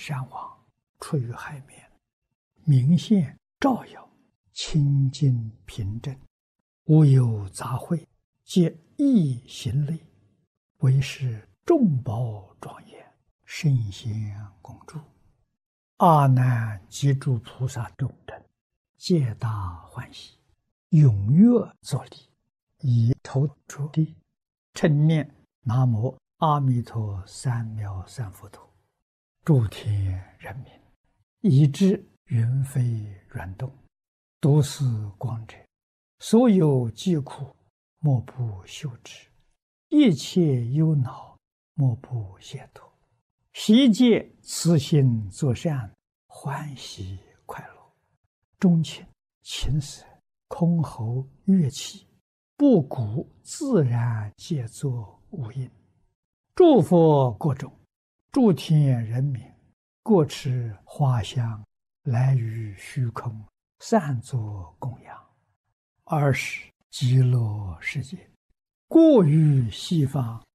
山王，出于海面，明现照耀，清净平正，无有杂秽，皆一行类，为是众宝庄严，圣贤共住。阿难及诸菩萨众等，皆大欢喜，踊跃作礼，以头着地，称念南无阿弥陀三藐三菩提。诸天人民，以至云飞软动，都是光者，所有疾苦，莫不休止；一切忧恼，莫不解脱。悉皆慈心作善，欢喜快乐，钟情琴瑟，箜篌乐器，布谷自然皆作无应。诸佛国中，诸天人民，各持花香，来于虚空，散作供养。尔时极乐世界，过于西方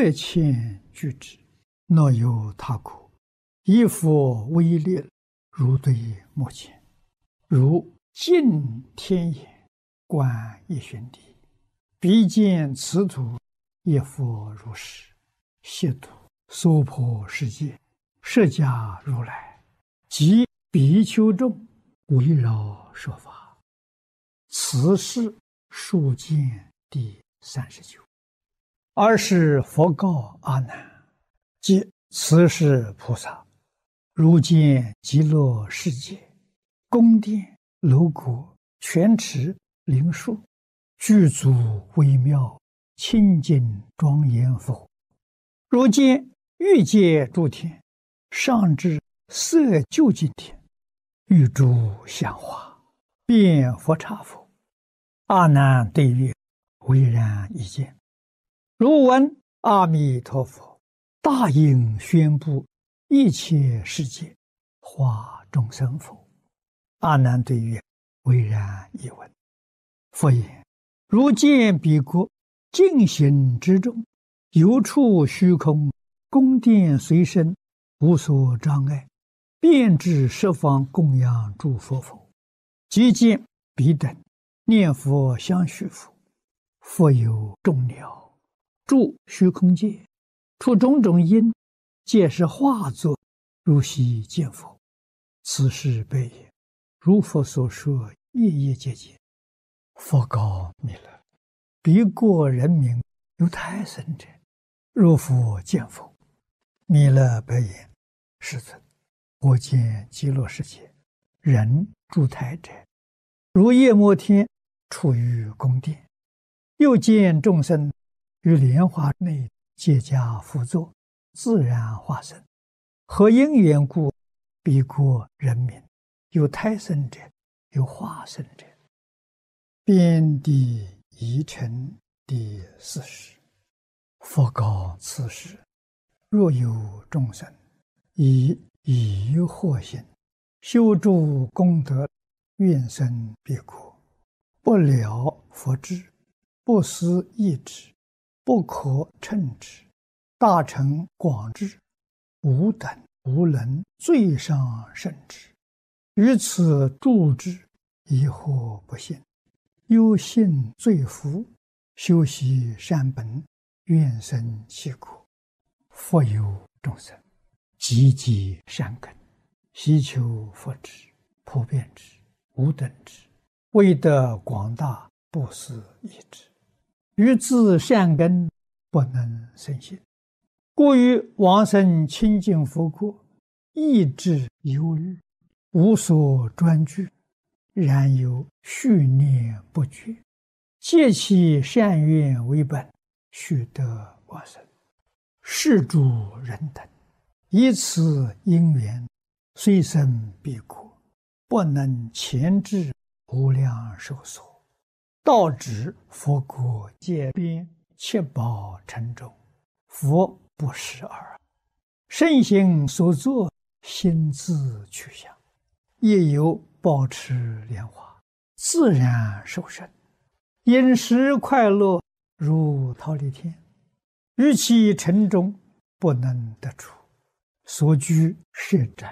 8,000俱胝，若有他国，以佛威力，如对目前，如镜天眼，观一旬地，必见此土，一佛如是，悉土娑婆世界，释迦如来及比丘众，围绕说法。此是数见第39。尔时佛告阿难：即此是菩萨，如见极乐世界，宫殿楼阁，泉池灵树，具足微妙，清净庄严否？如见欲界诸天，上至色究竟天，欲诸香花，遍佛刹否？阿难对曰：唯然一见。如闻阿弥陀佛大应宣布一切世界，化众生否？阿难对曰：唯然一闻。佛言：如见彼国净行之中，游处虚空，宫殿随身，无所障碍，遍至十方供养诸佛否？即见彼等念佛相续否？复有众鸟住虚空界，出种种因，皆是化作，如昔见否？此事悲也。如佛所说，夜夜皆见。佛告弥勒：彼国人民有胎生者，若复见否？弥勒白言：世尊，我见极乐世界，人住胎者，如夜摩天处于宫殿，又见众生于莲花内结跏趺坐，自然化身。何因缘故？彼国人民有胎生者，有化身者。遍地疑尘第40。佛告此时：若有众生以疑惑心，修诸功德，愿生彼国，不了佛智，不思议之，不可称之，大乘广智，无等无能，最上甚至。于此住之，疑惑不信，忧信罪福，修习善本，愿生其国。复有众生积极善根，希求佛智，普遍之，无等之，为得广大，不思议之。于自善根不能生信，故于往生清净佛国，意志忧虑，无所专具，然有续念不绝，借其善愿为本，须得往生。是诸人等以此因缘，虽生彼国，不能前至无量寿所，到指佛国界边七宝城中，佛不识耳。圣行所作，心自去向，也有保持莲花，自然受生，饮食快乐，如忉利天。于其城中不能得出， 所居舍宅。